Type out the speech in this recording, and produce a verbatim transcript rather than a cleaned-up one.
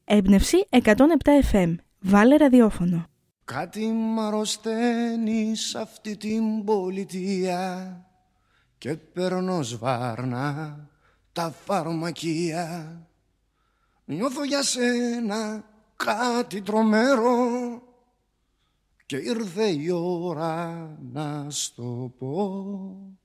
Έμπνευση εκατόν επτά εφ εμ. Βάλε ραδιόφωνο. Κάτι μ' αρρωσταίνει σ' αυτή την πολιτεία και παίρνω σβάρνα τα φαρμακεία. Νιώθω για σένα κάτι τρομερό και ήρθε η ώρα να στο πω.